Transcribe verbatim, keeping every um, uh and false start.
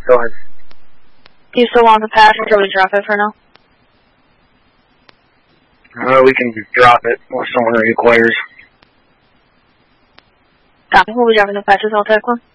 Go ahead. Do you still want the patch or we drop it for now? Uh, we can drop it if someone requires. Copy. We'll be dropping the patches. I'll take one.